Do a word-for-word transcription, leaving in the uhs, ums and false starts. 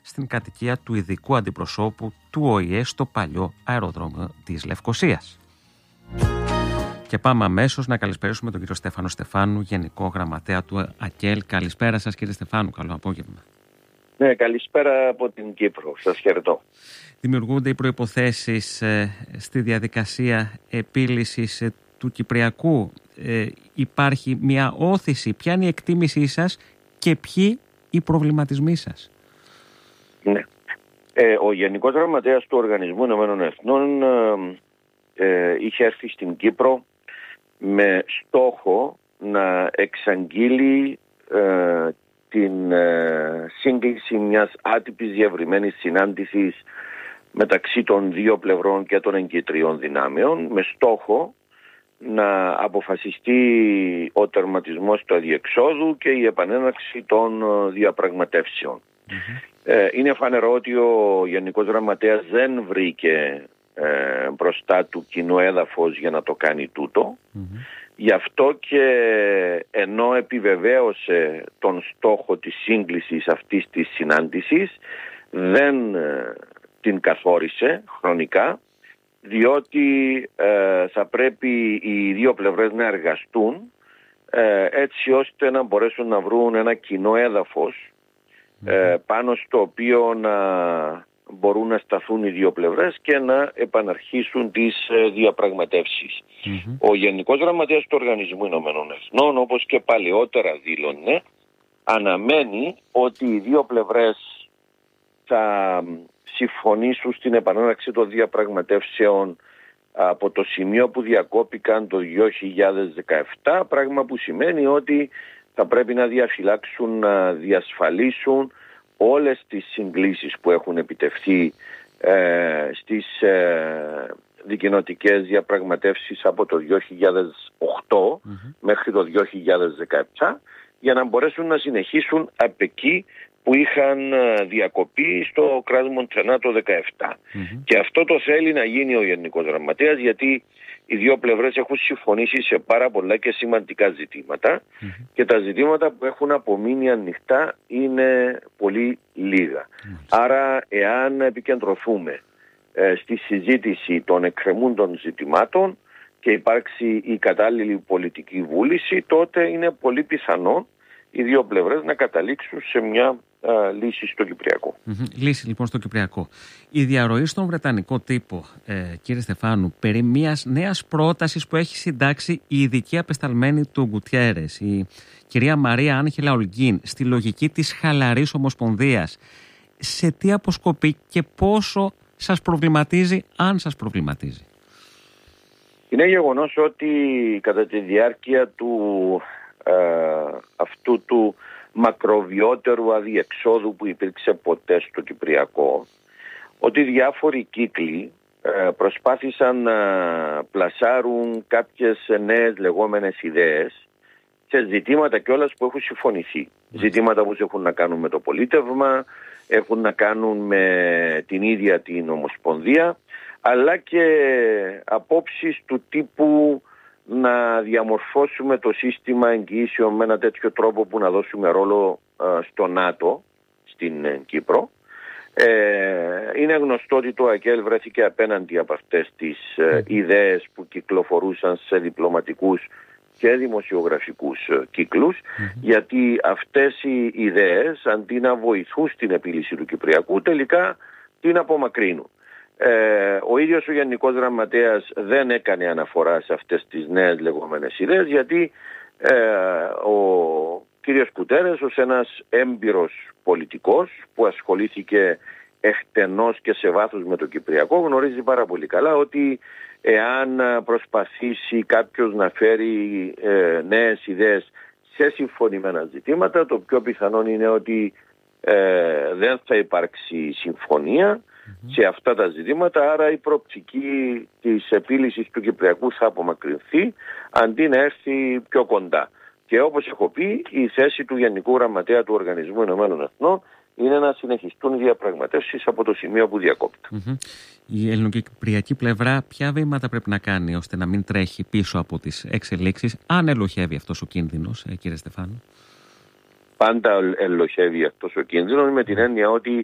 στην κατοικία του ειδικού αντιπροσώπου του Ο Η Ε στο παλιό αεροδρόμιο της Λευκωσίας. Και πάμε αμέσως να καλησπερίσουμε τον κύριο Στέφανο Στεφάνου, Γενικό Γραμματέα του ΑΚΕΛ. Καλησπέρα σας κύριε Στεφάνου, καλό απόγευμα. Ναι, καλησπέρα από την Κύπρο. Σας χαιρετώ. Δημιουργούνται οι προϋποθέσεις ε, στη διαδικασία επίλυσης ε, του Κυπριακού. Ε, υπάρχει μια όθηση. Ποια είναι η εκτίμησή σας και ποιοι οι προβληματισμοί σας? Ναι. Ε, ο Γενικός Γραμματέας του Οργανισμού Ηνωμένων Εθνών ε, ε, είχε έρθει στην Κύπρο με στόχο να εξαγγείλει ε, την ε, σύγκληση μιας άτυπης διευρυμένης συνάντησης μεταξύ των δύο πλευρών και των εγκυτριών δυνάμεων, με στόχο να αποφασιστεί ο τερματισμός του αδιεξόδου και η επανέναρξη των διαπραγματεύσεων. Mm-hmm. Ε, είναι φανερό ότι ο Γενικός Γραμματέας δεν βρήκε ε, μπροστά του κοινό έδαφος για να το κάνει τούτο. Mm-hmm. Γι' αυτό και ενώ επιβεβαίωσε τον στόχο της σύγκλησης αυτής της συνάντησης, δεν ε, την καθόρισε χρονικά, διότι ε, θα πρέπει οι δύο πλευρές να εργαστούν ε, έτσι ώστε να μπορέσουν να βρουν ένα κοινό έδαφος ε, πάνω στο οποίο να μπορούν να σταθούν οι δύο πλευρές και να επαναρχίσουν τις ε, διαπραγματεύσεις. Mm-hmm. Ο Γενικός Γραμματέας του Οργανισμού Ηνωμένων Εθνών, όπως και παλαιότερα δήλωνε, αναμένει ότι οι δύο πλευρές θα συμφωνήσουν στην επανέναρξη των διαπραγματεύσεων από το σημείο που διακόπηκαν το δύο χιλιάδες δεκαεπτά, πράγμα που σημαίνει ότι θα πρέπει να διαφυλάξουν, να διασφαλίσουν όλες τις συγκλήσεις που έχουν επιτευχθεί ε, στις ε, δικοινοτικές διαπραγματεύσεις από το δύο χιλιάδες οκτώ mm-hmm. μέχρι το δύο χιλιάδες δεκαεπτά, για να μπορέσουν να συνεχίσουν από εκεί που είχαν διακοπεί στο κράτος Μοντρενά το δύο χιλιάδες δεκαεπτά. Mm-hmm. Και αυτό το θέλει να γίνει ο Γενικός Γραμματέας, γιατί οι δύο πλευρές έχουν συμφωνήσει σε πάρα πολλά και σημαντικά ζητήματα mm-hmm. και τα ζητήματα που έχουν απομείνει ανοιχτά είναι πολύ λίγα. Mm-hmm. Άρα, εάν επικεντρωθούμε ε, στη συζήτηση των εκκρεμούντων ζητημάτων και υπάρξει η κατάλληλη πολιτική βούληση, τότε είναι πολύ πιθανό οι δύο πλευρές να καταλήξουν σε μια α, λύση στο Κυπριακό. Mm-hmm. Λύση λοιπόν στο Κυπριακό. Η διαρροή στον Βρετανικό τύπο, ε, κύριε Στεφάνου, περί μιας νέας πρότασης που έχει συντάξει η ειδική απεσταλμένη του Γκουτιέρες, η κυρία Μαρία Άγγελα Ολγκίν, στη λογική της χαλαρής ομοσπονδίας. Σε τι αποσκοπεί και πόσο σας προβληματίζει, αν σας προβληματίζει? Είναι γεγονός ότι κατά τη διάρκεια του Uh, αυτού του μακροβιότερου αδιεξόδου που υπήρξε ποτέ στο Κυπριακό, ότι διάφοροι κύκλοι uh, προσπάθησαν να πλασάρουν κάποιες νέες λεγόμενες ιδέες σε ζητήματα κιόλας που έχουν συμφωνηθεί. Mm. Ζητήματα που έχουν να κάνουν με το πολίτευμα, έχουν να κάνουν με την ίδια την Ομοσπονδία, αλλά και απόψεις του τύπου να διαμορφώσουμε το σύστημα εγγυήσεων με ένα τέτοιο τρόπο που να δώσουμε ρόλο α, στο ΝΑΤΟ στην ε, Κύπρο. Ε, είναι γνωστό ότι το ΑΚΕΛ βρέθηκε απέναντι από αυτές τις ε, ιδέες που κυκλοφορούσαν σε διπλωματικούς και δημοσιογραφικούς ε, κύκλους, mm-hmm. γιατί αυτές οι ιδέες αντί να βοηθούν στην επίλυση του Κυπριακού, τελικά την απομακρύνουν. Ε, ο ίδιος ο Γενικός Γραμματέας δεν έκανε αναφορά σε αυτές τις νέες λεγόμενες ιδέες, γιατί ε, ο κύριος Γκουτιέρες, ως ένας έμπειρος πολιτικός που ασχολήθηκε εκτενώς και σε βάθος με το Κυπριακό, γνωρίζει πάρα πολύ καλά ότι εάν προσπαθήσει κάποιος να φέρει ε, νέες ιδέες σε συμφωνημένα ζητήματα, το πιο πιθανό είναι ότι ε, δεν θα υπάρξει συμφωνία mm-hmm. σε αυτά τα ζητήματα, άρα η προοπτική της επίλυσης του Κυπριακού θα απομακρυνθεί αντί να έρθει πιο κοντά. Και όπως έχω πει, η θέση του Γενικού Γραμματέα του Οργανισμού Ηνωμένων Εθνών είναι να συνεχιστούν οι διαπραγματεύσεις από το σημείο που διακόπτουν. Mm-hmm. Η ελληνοκυπριακή πλευρά ποια βήματα πρέπει να κάνει ώστε να μην τρέχει πίσω από τις εξελίξεις, αν ελοχεύει αυτός ο κίνδυνος, ε, κύριε Στεφάνου? Πάντα ελοχεύει αυτός ο κίνδυνος, με την έννοια ότι